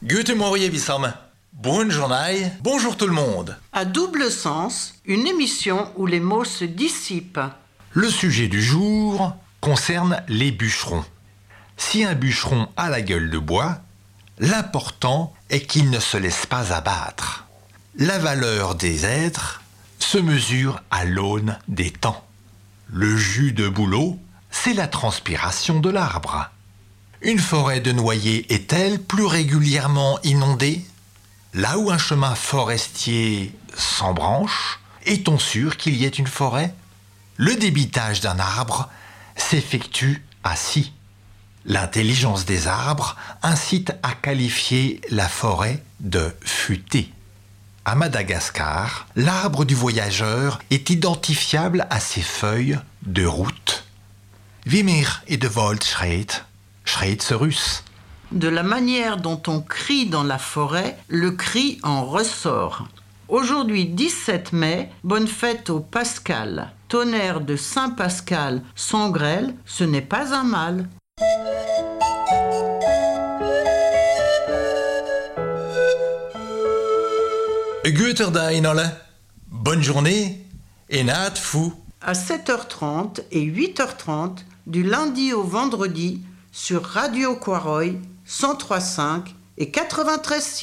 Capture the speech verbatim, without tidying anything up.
Guten Morgen, Wissam. Bonne journée. Bonjour tout le monde. À double sens, une émission où les mots se dissipent. Le sujet du jour concerne les bûcherons. Si un bûcheron a la gueule de bois, l'important est qu'il ne se laisse pas abattre. La valeur des êtres se mesure à l'aune des temps. Le jus de bouleau, c'est la transpiration de l'arbre. Une forêt de noyers est-elle plus régulièrement inondée ? Là où un chemin forestier s'embranche, est-on sûr qu'il y ait une forêt ? Le débitage d'un arbre s'effectue ainsi. L'intelligence des arbres incite à qualifier la forêt de futée. À Madagascar, l'arbre du voyageur est identifiable à ses feuilles de route. Wimir et de Volt schreit, Schreitserus. De la manière dont on crie dans la forêt, le cri en ressort. Aujourd'hui, dix-sept mai, bonne fête au Pascal. Tonnerre de Saint-Pascal sans grêle, ce n'est pas un mal. Guter Dag, alle. Bonne journée et naat fou. À sept heures trente et huit heures trente, du lundi au vendredi, sur Radio Quaroy, cent trois virgule cinq et quatre-vingt-treize virgule six.